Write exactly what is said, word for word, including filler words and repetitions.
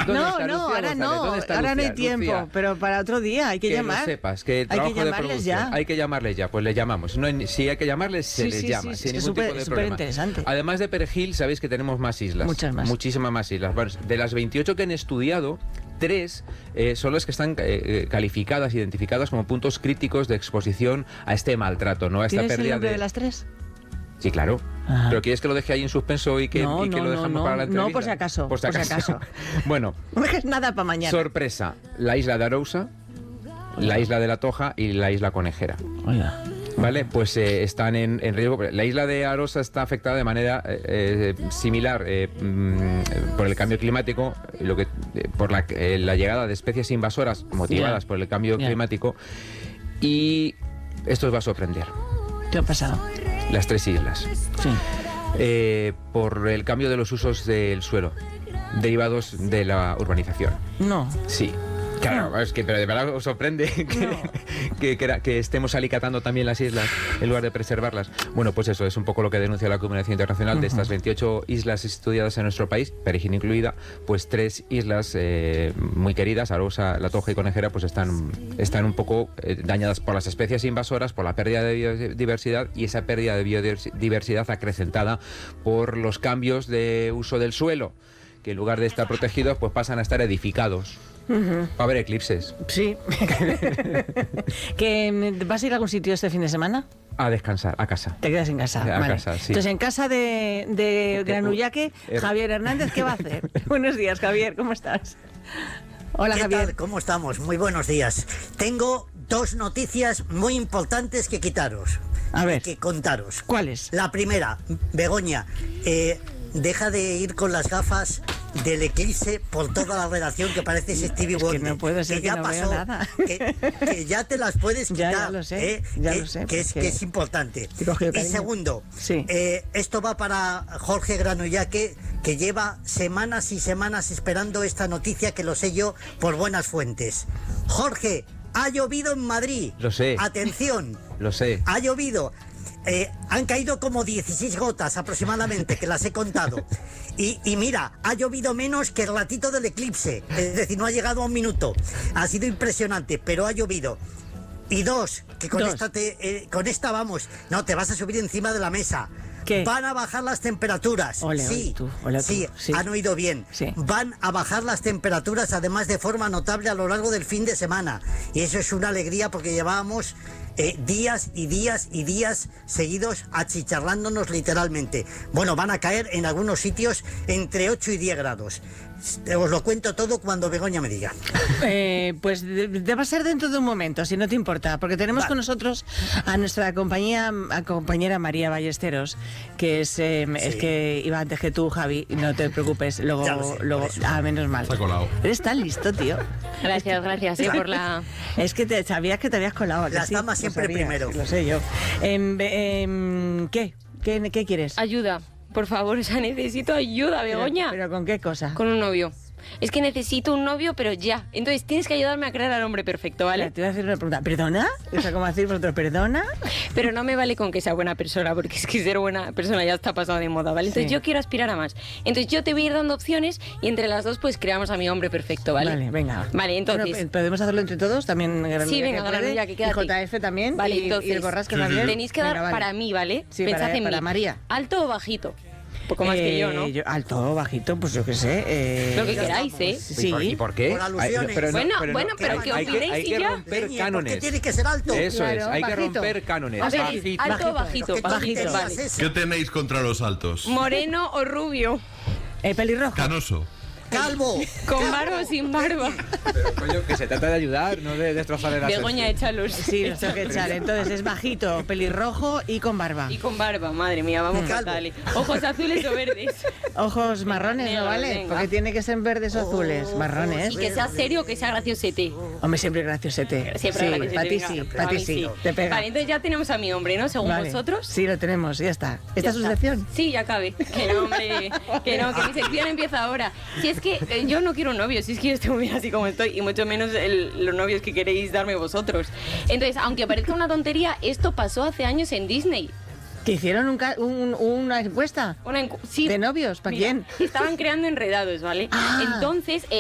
¿Dónde no, está no, Lucía ahora González? no, ¿Dónde está ahora no hay Lucía? tiempo, Lucía, pero para otro día hay que, que llamar. lo sepas, que el hay trabajo que de llamarles producción, ya. hay que llamarles ya, pues le llamamos. No hay, si hay que llamarles, se Sí, les sí, llama, sí, sin es ningún súper- tipo de súper problema. interesante. Además de Perejil, sabéis que tenemos más islas. Muchas más. Muchísimas más islas. Bueno, de las veintiocho que han estudiado, tres eh, son las que están eh, calificadas, identificadas como puntos críticos de exposición a este maltrato, ¿no? A esta ¿Tienes el pérdida nombre de... de... las tres? Sí, claro. Ajá. ¿Pero quieres que lo deje ahí en suspenso y que, No, y que no, lo no, dejamos no, para la entrevista? no, por si acaso, Por si por si acaso. acaso. Bueno, No dejes nada para mañana. sorpresa. La isla de Arousa, la isla de la Toja y la isla Conejera. Oiga. ¿Vale? Pues eh, están en, en riesgo. La isla de Arosa está afectada de manera eh, eh, similar eh, mm, por el cambio climático, lo que, eh, por la, eh, la llegada de especies invasoras motivadas Yeah. por el cambio Yeah. climático. Y esto os va a sorprender. ¿Qué ha pasado? Las tres islas. Sí. Eh, por el cambio de los usos del suelo, derivados de la urbanización. No. Sí. Claro, No. es que pero de verdad os sorprende que, No. que, que, era- que estemos alicatando también las islas en lugar de preservarlas. Bueno, pues eso es un poco lo que denuncia la comunidad internacional. Uh-huh. De estas veintiocho islas estudiadas en nuestro país, Perejil incluida, pues tres islas eh, muy queridas, Arousa, La Toja y Conejera, pues están, están un poco eh, dañadas por las especies invasoras, por la pérdida de biodiversidad y esa pérdida de biodiversidad acrecentada por los cambios de uso del suelo, que en lugar de estar protegidos, pues pasan a estar edificados. Uh-huh. Va a haber eclipses. Sí. ¿Que vas a ir a algún sitio este fin de semana? A descansar, a casa. Te quedas en casa. A Vale. casa, sí. Entonces, en casa de, de Granullaque, eh, Javier Hernández, ¿qué va a hacer? Buenos días, Javier, ¿cómo estás? Hola, ¿Qué Javier. tal? ¿Cómo estamos? Muy buenos días. Tengo dos noticias muy importantes que quitaros. A ver. Que contaros. ¿Cuáles? La primera, Begoña, eh, deja de ir con las gafas del eclipse por toda la redacción que parece Stevie Es que Wonder. no puede ser que ya no vea pasó, nada. Que, que ya te las puedes Ya, quitar. ya lo sé, ¿eh? ya que, lo sé, Que es, porque que es importante. he cogido Y cariño. segundo, Sí. eh, esto va para Jorge Granullaque, que lleva semanas y semanas esperando esta noticia, que lo sé yo por buenas fuentes. Jorge, ha llovido en Madrid. Lo sé. Atención. Lo sé. Ha llovido. Eh, han caído como dieciséis gotas aproximadamente, que las he contado. Y, y mira, ha llovido menos que el ratito del eclipse. Es decir, no ha llegado a un minuto. Ha sido impresionante, pero ha llovido. Y dos, que con Dos. esta te, eh, con esta vamos, no, te vas a subir encima de la mesa. ¿Qué? Van a bajar las temperaturas. Ole, sí, ole tú, ole tú, sí, sí. han oído bien. Sí. Van a bajar las temperaturas, además de forma notable a lo largo del fin de semana. Y eso es una alegría, porque llevábamos eh, días y días y días seguidos achicharrándonos literalmente. Bueno, van a caer en algunos sitios entre ocho y diez grados. Os lo cuento todo cuando Begoña me diga. Eh, pues de- de- va a ser dentro de un momento, si no te importa, porque tenemos Vale. con nosotros a nuestra compañía, a compañera María Ballesteros, que es, eh, es que iba antes que tú, Javi, no te preocupes, Ya luego, lo sé, luego por eso. ah, menos mal. Se ha colado. Eres tan listo, tío. Gracias, gracias eh, por la... Es que te sabías que te habías colado. ¿a que Las sí? damas Lo siempre sabías, primero. Lo sé yo. Em, be- em, ¿Qué? ¿Qué? ¿Qué quieres? Ayuda, por favor, o sea, necesito ayuda, Pero- Begoña. ¿Pero con qué cosa? Con un novio. Es que necesito un novio, pero ya. Entonces tienes que ayudarme a crear al hombre perfecto, Vale, ¿vale? te voy a hacer una pregunta. ¿Perdona? O sea, ¿cómo decir vosotros? ¿Perdona? Pero no me vale con que sea buena persona, porque es que ser buena persona ya está pasado de moda, ¿vale? Entonces Sí. yo quiero aspirar a más. Entonces yo te voy a ir dando opciones y entre las dos pues creamos a mi hombre perfecto, ¿vale? Vale, venga. Vale, entonces... Bueno, ¿podemos hacerlo entre todos? También. Sí, venga, puede, Granulla, que y quédate. J F también. Vale, y, entonces... y el Borrasca Sí, sí, también. sí. Tenéis que dar Venga, vale. para mí, ¿vale? Sí, Pensad para- en para mí. María. ¿Alto o bajito? Un poco más Eh, que yo, ¿no? Alto, bajito, pues yo qué sé. eh, Lo que queráis, ¿eh? Sí. ¿Y por, y por qué? Por alusiones. Ay, no, Bueno, no, bueno, pero hay- que hay, que, opinéis hay y que ya. romper Leñe, ¿por qué cánones. tiene que ser alto? Eso es, Claro, hay que bajito. romper cánones. A ver, Bajito. alto Bajito. o bajito, ¿Qué bajito, tonterías vale. es ¿Qué esa? tenéis contra los altos? ¿Moreno o rubio? Eh, pelirrojo. Canoso. Calvo. ¿Con barba o sin barba? Pero, coño, que se trata de ayudar, no de destrozar el Begoña, échalos. Sí, los tengo que echar. Entonces es bajito, pelirrojo y con barba. Y con barba, madre mía, vamos Calvo. fatal. Ojos azules o verdes. Ojos marrones, ¿no negros, vale? venga. Porque tiene que ser verdes o azules. Marrones. Y que sea serio o que sea graciosete. Hombre, siempre graciosete. Siempre sí, graciosete, para ti venga. sí, A para ti mí sí. Te pega. Vale, entonces ya tenemos a mi hombre, ¿no? Según Vale. vosotros. Sí, lo tenemos, ya está. ¿Esta Ya es su está. sección? Sí, ya cabe. Que no, hombre. Que no, que mi sección empieza ahora. Si es que eh, yo no quiero un novio, si es que yo estoy muy bien así como estoy, y mucho menos el- los novios que queréis darme vosotros. Entonces, aunque parezca una tontería, esto pasó hace años en Disney. ¿Que hicieron un ca- un- una encuesta? Una encu- sí, ¿De novios? ¿Para mira, quién? Estaban creando enredados, ¿vale? Ah. Entonces,